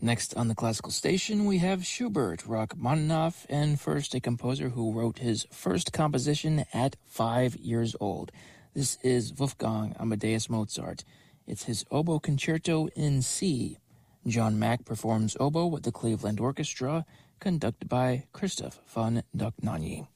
Next on the classical station, we have Schubert, Rachmaninoff, and first a composer who wrote his first composition at 5 years old. This is Wolfgang Amadeus Mozart. It's his oboe concerto in C. John Mack performs oboe with the Cleveland Orchestra, conducted by Christoph von Dohnanyi.